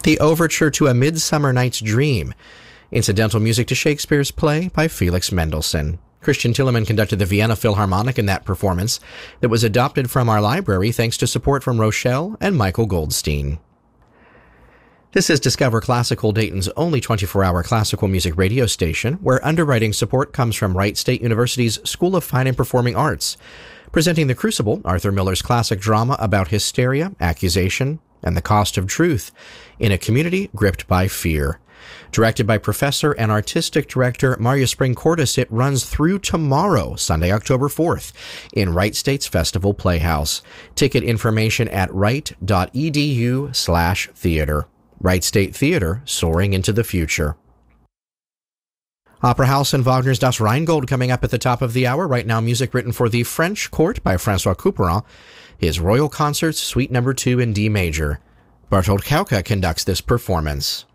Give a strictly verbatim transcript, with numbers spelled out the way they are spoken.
The Overture to A Midsummer Night's Dream, incidental music to Shakespeare's play by Felix Mendelssohn. Christian Tillemann conducted the Vienna Philharmonic in that performance that was adopted from our library thanks to support from Rochelle and Michael Goldstein. This is Discover Classical, Dayton's only twenty-four hour classical music radio station, where underwriting support comes from Wright State University's School of Fine and Performing Arts. Presenting The Crucible, Arthur Miller's classic drama about hysteria, accusation, and the cost of truth in a community gripped by fear. Directed by Professor and Artistic Director Maria Spring Cordes, it runs through tomorrow, Sunday, October fourth, in Wright State's Festival Playhouse. Ticket information at wright.edu slash theater. Wright State Theater, soaring into the future. Opera House and Wagner's Das Rheingold coming up at the top of the hour. Right now, music written for the French Court by François Couperin. His Royal Concerts, Suite Number two in D major. Bartold Kauka conducts this performance.